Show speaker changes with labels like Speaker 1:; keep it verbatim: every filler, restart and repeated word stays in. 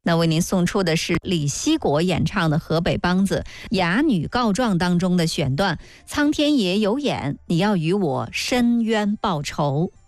Speaker 1: 那为您送出的是李希国演唱的河北梆子《哑女告状》当中的选段：苍天爷有眼，你要与我伸冤报仇。